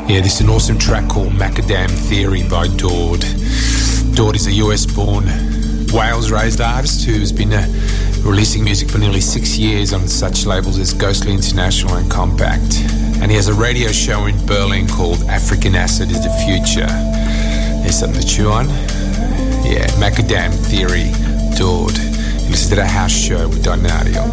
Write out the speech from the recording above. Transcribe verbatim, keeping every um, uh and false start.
Yeah, this is an awesome track called Macadam Theory by Dord. Dord is a U S-born, Wales-raised artist who's been uh, releasing music for nearly six years on such labels as Ghostly International and Compact. And he has a radio show in Berlin called African Acid is the Future. There's something to chew on. Yeah, Macadam Theory, Dord. And this is the house show with Donadio.